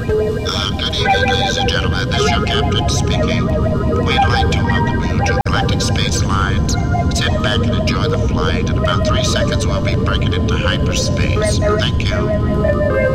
Good evening, ladies and gentlemen. This is your captain speaking. We'd like to welcome you to Galactic Space Lines. Sit back and enjoy the flight. In about 3 seconds, we'll be breaking into hyperspace. Thank you.